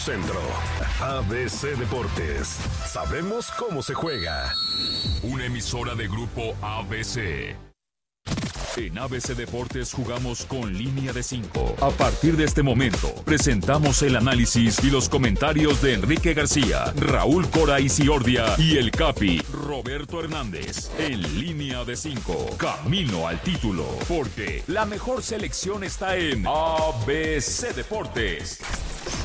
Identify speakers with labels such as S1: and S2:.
S1: Centro. ABC Deportes. Sabemos cómo se juega.
S2: Una emisora de Grupo ABC. En ABC Deportes jugamos con línea de 5. A partir de este momento, presentamos el análisis y los comentarios de Enrique García, Raúl Cora Isiordia y el Capi, Roberto Hernández. En línea de 5, camino al título, porque la mejor selección está en ABC Deportes.